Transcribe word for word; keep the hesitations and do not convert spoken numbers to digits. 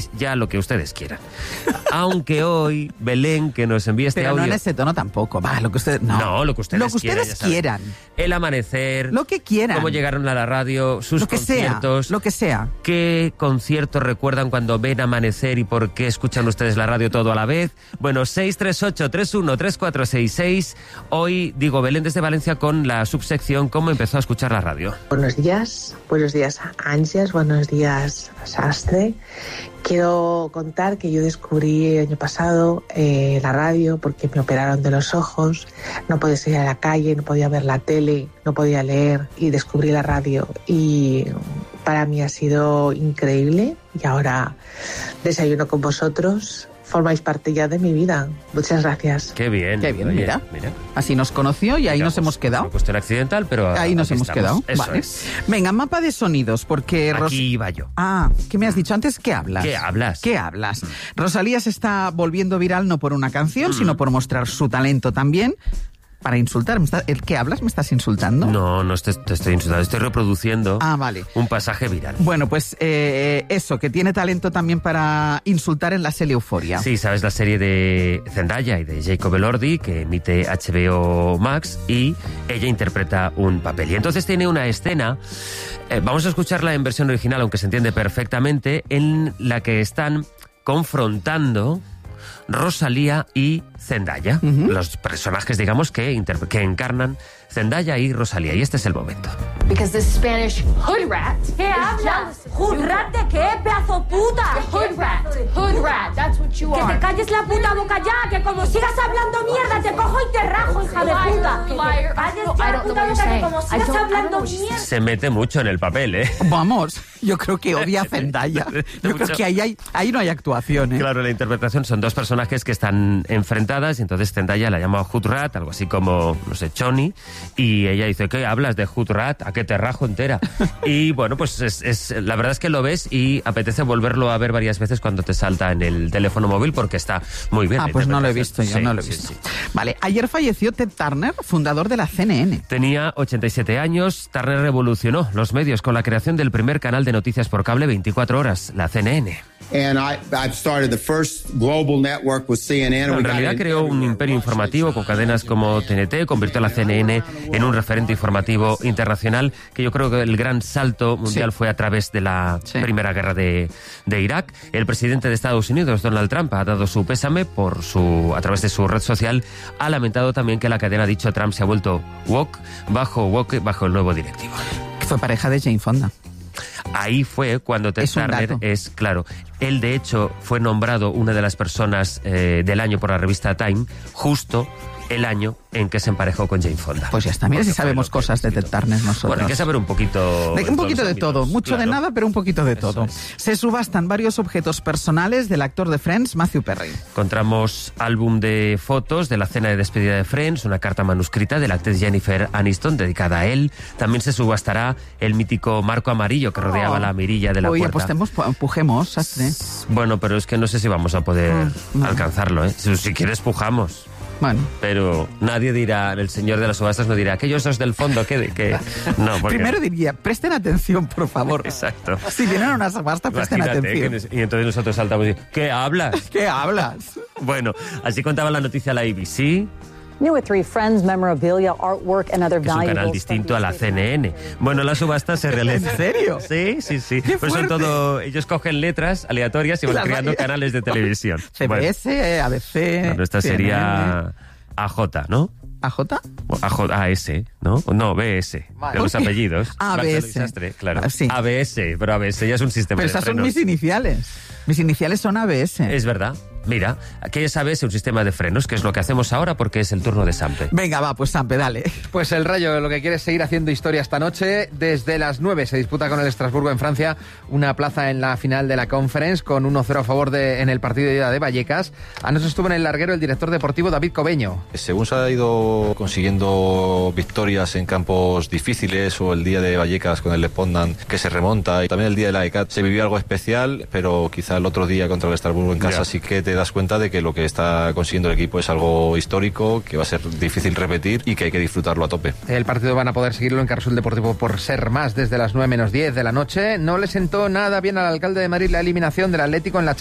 ya lo que ustedes quieran. Aunque hoy, Belén, que nos envíe este Pero audio... no en ese tono tampoco, va, lo que ustedes... No, no lo que ustedes, lo que ustedes quieran, quieran. El amanecer... Lo que quieran. Cómo llegaron a la radio, sus lo que conciertos... Sea, lo que sea. ¿Qué conciertos recuerdan cuando ven amanecer y por qué escuchan ustedes la radio todo a la vez? Bueno, seis tres ocho, tres uno, tres cuatro seis seis. Hoy, digo, Belén desde Valencia con la subsección ¿Cómo empezó a escuchar la radio? Buenos días, buenos días Ángeles, buenos días Sastre. Quiero contar que yo descubrí el año pasado eh, la radio porque me operaron de los ojos, no podía salir a la calle, no podía ver la tele, no podía leer y descubrí la radio y para mí ha sido increíble y ahora desayuno con vosotros. Formáis parte ya de mi vida. Muchas gracias. Qué bien. Qué bien, Oye, mira. mira. Así nos conoció y ahí Digamos, nos hemos quedado. Una cuestión accidental, pero ahí nos hemos estamos. quedado. Eso Vale. es. Venga, mapa de sonidos, porque... Aquí Ros... iba yo. Ah, ¿qué me has dicho antes? ¿Qué hablas? ¿Qué hablas? ¿Qué hablas? Rosalía se está volviendo viral no por una canción, mm. sino por mostrar su talento también. Para insultar, ¿me está, ¿el qué hablas? ¿Me estás insultando? No, no te, te estoy insultando, estoy reproduciendo ah, vale. un pasaje viral. Bueno, pues eh, eso, que tiene talento también para insultar en la serie Euphoria. Sí, sabes la serie de Zendaya y de Jacob Elordi que emite H B O Max y ella interpreta un papel. Y entonces tiene una escena, eh, vamos a escucharla en versión original, aunque se entiende perfectamente, en la que están confrontando Rosalía y Zendaya, uh-huh. los personajes, digamos, que, interp- que encarnan Zendaya y Rosalía. Y este es el momento. Because the Spanish hood rat. ¿Qué hablas? ¿Hood rat de qué, pedazo puta? Hood rat. Hood rat. That's what you que are. Que te calles la puta boca ya, que como sigas hablando mierda te cojo y te rajo, hija de puta. Que te calles no, ya la puta boca, que como sigas hablando mierda. Se mete mucho en el papel, ¿eh? Vamos, yo creo que odia a Zendaya. Yo creo que ahí, hay, ahí no hay actuación, ¿eh? Claro, la interpretación son dos personajes que están enfrentadas y entonces Zendaya la llama Hood Rat, algo así como, no sé, Choni, y ella dice, ¿qué hablas de Hood Rat? ¿A qué te rajo entera? Y bueno, pues es, es, la verdad es que lo ves y apetece volverlo a ver varias veces cuando te salta en el teléfono móvil porque está muy bien. Ah, pues no lo he visto yo, sí, no lo he sí, visto. Sí. Vale, ayer falleció Ted Turner, fundador de la C N N. Tenía ochenta y siete años, Turner revolucionó los medios con la creación del primer canal de noticias por cable veinticuatro horas, la C N N. And I, I've started the first global network with C N N. En realidad creó un imperio informativo con cadenas como T N T, convirtió a la C N N en un referente informativo internacional, que yo creo que el gran salto mundial sí. fue a través de la sí. Primera Guerra de, de Irak. El presidente de Estados Unidos, Donald Trump, ha dado su pésame por su, a través de su red social. Ha lamentado también que la cadena ha dicho Trump se ha vuelto woke bajo, woke bajo el nuevo directivo. Que fue pareja de Jane Fonda. Ahí fue cuando Ted Turner es, claro, él de hecho fue nombrado una de las personas eh, del año por la revista Time, justo el año en que se emparejó con Jane Fonda. Pues ya está, mira si sabemos cosas de Ted Turner nosotros. Bueno, hay que saber un poquito... De, un poquito de todo, mucho claro. de nada, pero un poquito de Eso todo. Es. Se subastan varios objetos personales del actor de Friends, Matthew Perry. Encontramos álbum de fotos de la cena de despedida de Friends, una carta manuscrita de la actriz Jennifer Aniston dedicada a él. También se subastará el mítico marco amarillo que rodeaba oh. la mirilla de la Oye, puerta. pues te empujemos, Sastre. Bueno, pero es que no sé si vamos a poder mm, alcanzarlo, ¿eh? Si, si quieres, pujamos. Bueno. Pero nadie dirá, el señor de las subastas no dirá, aquellos dos del fondo, que... que... No, porque... Primero diría, presten atención, por favor. Exacto. Si vienen a una subasta, presten Imagínate, atención. Que, y entonces nosotros saltamos y ¿qué hablas? ¿Qué hablas? Bueno, así contaba la noticia la A B C. New at three, Friends, memorabilia, artwork and other que es un canal distinto a la C N N. Bueno, la subasta se realiza... ¿En serio? Sí, sí, sí. ¡Qué Pero son todo... Ellos cogen letras aleatorias y van creando canales de televisión. C B S, bueno, A B C... Bueno, esta C N N. Sería A J, ¿no? ¿A J? A J, A S, ¿no? No, B S, vale. De los apellidos. A B S. Sastre, claro. Ah, sí. A B S, pero A B S ya es un sistema pero de frenos. Pero esas son mis iniciales. Mis iniciales son A B S. Es verdad. Mira, aquí es A B S un sistema de frenos, que es lo que hacemos ahora porque es el turno de Sampe. Venga, va, pues Sampe, dale. Pues el Rayo lo que quiere es seguir haciendo historia esta noche. Desde las nueve se disputa con el Estrasburgo en Francia una plaza en la final de la Conference con uno cero a favor de, en el partido de ida de Vallecas. Anoche estuvo en el larguero el director deportivo David Cobeño. Según se ha ido consiguiendo victorias en campos difíciles o el día de Vallecas con el Espondan que se remonta y también el día de la E C A T se vivió algo especial, pero quizá el otro día contra el Estrasburgo en casa yeah. sí que te te das cuenta de que lo que está consiguiendo el equipo es algo histórico, que va a ser difícil repetir y que hay que disfrutarlo a tope. El partido van a poder seguirlo en Carrusel Deportivo por ser más desde las nueve menos diez de la noche. No le sentó nada bien al alcalde de Madrid la eliminación del Atlético en la